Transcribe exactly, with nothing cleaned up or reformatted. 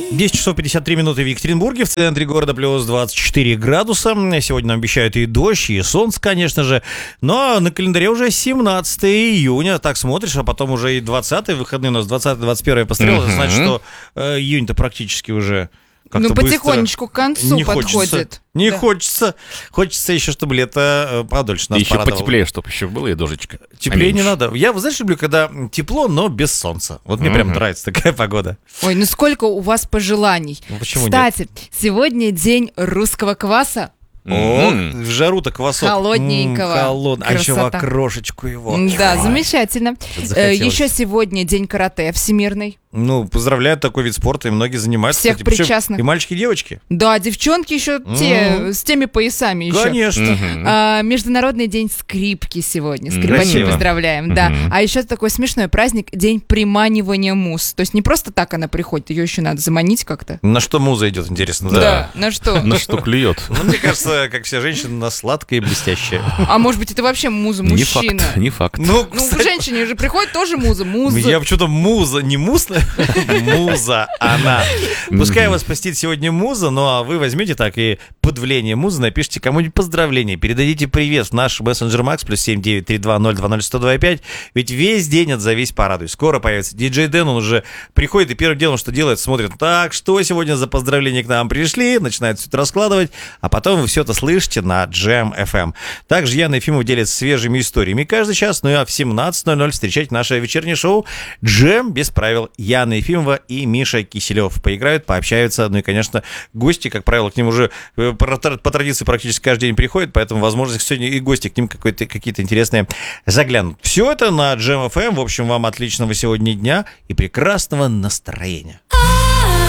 десять часов пятьдесят три минуты в Екатеринбурге, в центре города плюс двадцать четыре градуса. Сегодня нам обещают и дождь, и солнце, конечно же. Но на календаре уже семнадцатое июня. Так смотришь, а потом уже и двадцатые выходные у нас, двадцатое двадцать первое пострелы. Mm-hmm. Значит, что э, июнь-то практически уже... Ну, потихонечку к концу не подходит. Хочется, не да. хочется. Хочется еще, чтобы лето подольше нас еще порадовало. Потеплее, чтобы еще было и дождичка. Теплее а не надо. Я, вы знаешь, люблю, когда тепло, но без солнца. Вот мне mm-hmm. прям нравится такая погода. Ой, ну сколько у вас пожеланий. Ну, почему Кстати, нет? сегодня день русского кваса. О, mm-hmm. в жару-то квасок. Холодненького. М-м, холод... А еще в окрошечку его. Да, Ой. замечательно. Еще сегодня день карате всемирный. Ну, поздравляю, такой вид спорта, и многие занимаются. Всех кстати, причастных. И мальчики, и девочки. Да, девчонки еще mm-hmm. те, с теми поясами еще. Конечно. Mm-hmm. А, Международный день скрипки сегодня. Скрипачей mm-hmm. поздравляем, mm-hmm. да. А еще такой смешной праздник, день приманивания муз. То есть не просто так она приходит, ее еще надо заманить как-то. На что муза идет, интересно? Да, да. на что? На что клюет. Ну, мне кажется, как все женщины, на сладкое и блестящее. А может быть, это вообще муза мужчина? Не факт, не факт. Ну, к женщине же приходит тоже муза. Муза. Я почему-то муза, не муз, муза, она. Пускай вас постит сегодня муза, ну а вы возьмете так и подвление музы, напишите кому-нибудь поздравление, передадите привет в наш мессенджер Макс плюс семь девять три два ноль два ноль сто два пять, ведь весь день отзовись, порадуй. Скоро появится диджей Дэн, он уже приходит и первым делом, что делает, смотрит, так, что сегодня за поздравления к нам пришли, начинает все это раскладывать, а потом вы все это слышите на Джем эф эм. Также Яна Ефимова делится свежими историями каждый час, ну и в семнадцать ноль ноль встречайте наше вечернее шоу Джем без правил. Яна Ефимова и Миша Киселев поиграют, пообщаются. Ну и, конечно, гости, как правило, к ним уже по, по традиции практически каждый день приходят, поэтому, возможно, сегодня и гости к ним какие-то интересные заглянут. Все это на Джем эф эм. В общем, вам отличного сегодня дня и прекрасного настроения.